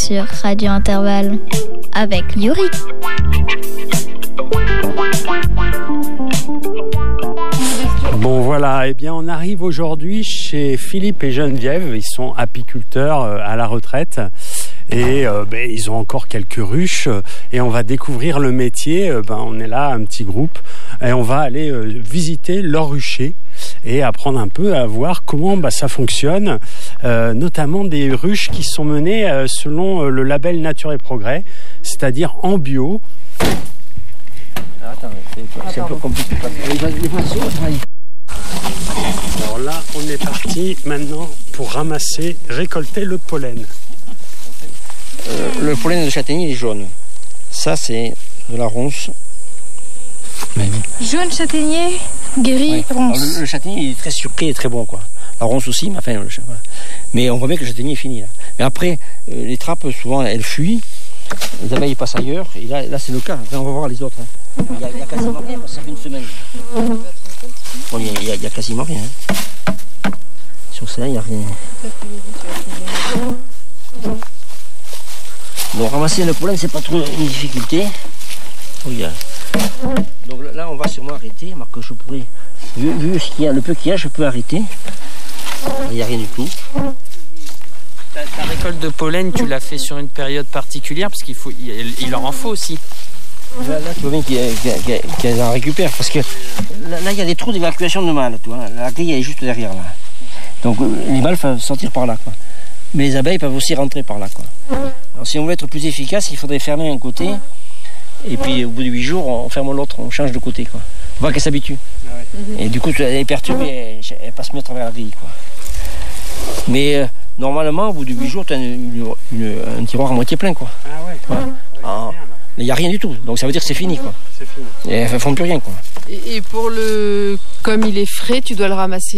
sur Radio Intervalle avec Yuri. Bon voilà, eh bien on arrive aujourd'hui chez Philippe et Geneviève. Ils sont apiculteurs à la retraite et ils ont encore quelques ruches et on va découvrir le métier. On est là, un petit groupe, et on va aller visiter leur rucher et apprendre un peu à voir comment ça fonctionne, notamment des ruches qui sont menées selon le label Nature et Progrès, c'est-à-dire en bio. Attends, c'est un peu compliqué. Alors là, on est parti maintenant pour récolter le pollen. Le pollen de châtaignier il est jaune. Ça, c'est de la ronce. Jaune châtaignier, gris, ronce. Alors, le châtaignier il est très surpris et très bon, quoi. La ronce aussi, mais enfin, voilà. Mais on voit bien que le châtaignier est fini là. Mais après, les trappes, souvent, elles fuient. Les abeilles passent ailleurs. Et là c'est le cas. Enfin, on va voir les autres. Hein. Il y a quasiment rien, parce que ça fait une semaine. Bon, il y a quasiment rien. Hein. Sur ça, il n'y a rien. Donc ramasser le pollen, c'est pas trop une difficulté. Regarde. Donc là, on va sûrement arrêter. Que je pourrais, vu ce qu'il y a, le peu qu'il y a, je peux arrêter. Il n'y a rien du tout. Ta récolte de pollen, tu l'as fait sur une période particulière parce qu'il leur en faut aussi. Là tu vois bien qu'ils en récupèrent parce que là il y a des trous d'évacuation de mâles, tu vois. La grille elle est juste derrière là. Donc les mâles peuvent sortir par là, quoi. Mais les abeilles peuvent aussi rentrer par là, quoi. Alors si on veut être plus efficace, il faudrait fermer un côté et puis au bout de 8 jours on ferme l'autre, on change de côté, quoi. Faut pas qu'elle s'habitue. Et du coup elle est perturbée, elle passe mieux à travers la grille, quoi. Mais normalement au bout de 8 jours tu as un tiroir à moitié plein, quoi. Ah ouais. Alors, il n'y a rien du tout, donc ça veut dire que c'est fini, quoi. C'est fini. Et elles ne font plus rien, quoi. Et pour comme il est frais, tu dois le ramasser